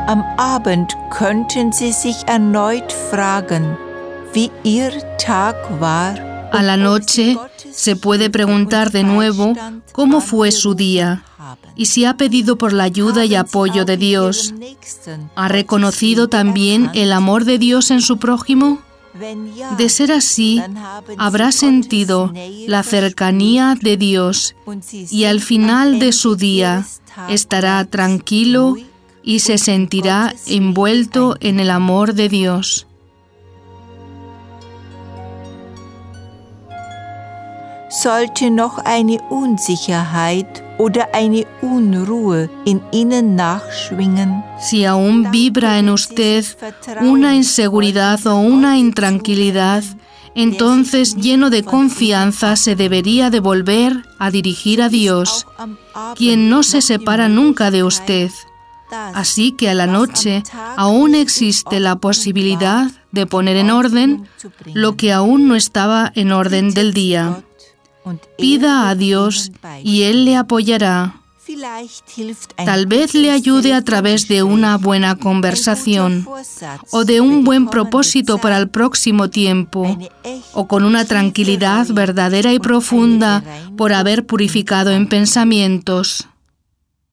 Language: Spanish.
Am Abend könnten Sie sich erneut fragen, wie Ihr Tag war. A la noche se puede preguntar de nuevo cómo fue su día y si ha pedido por la ayuda y apoyo de Dios. ¿Ha reconocido también el amor de Dios en su prójimo? De ser así, habrá sentido la cercanía de Dios y al final de su día estará tranquilo y se sentirá envuelto en el amor de Dios. Sollte noch eine Unsicherheit oder eine Unruhe in Ihnen nachschwingen, si aún vibra en usted una inseguridad o una intranquilidad, entonces lleno de confianza se debería de volver a dirigir a Dios, quien no se separa nunca de usted. Así que a la noche aún existe la posibilidad de poner en orden lo que aún no estaba en orden del día. Pida a Dios y Él le apoyará. Tal vez le ayude a través de una buena conversación, o de un buen propósito para el próximo tiempo, o con una tranquilidad verdadera y profunda por haber purificado en pensamientos.